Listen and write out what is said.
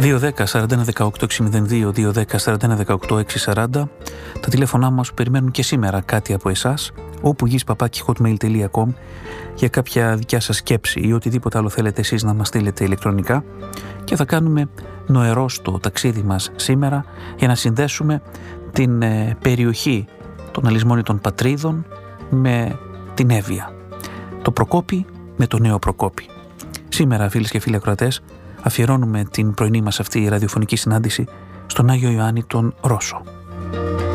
210-41-18-602, 210-41-18-640. Τα τηλέφωνά μας περιμένουν και σήμερα κάτι από εσάς, όπου gis@hotmail.com, για κάποια δικιά σας σκέψη ή οτιδήποτε άλλο θέλετε εσείς να μας στείλετε ηλεκτρονικά, και θα κάνουμε νοερό στο ταξίδι μας σήμερα για να συνδέσουμε την περιοχή των Αλυσμόνητων Πατρίδων με την Εύβοια, το Προκόπη με το Νέο Προκόπη. Σήμερα, φίλες και φίλοι ακροατές, αφιερώνουμε την πρωινή μας αυτή ραδιοφωνική συνάντηση στον Άγιο Ιωάννη τον Ρώσο.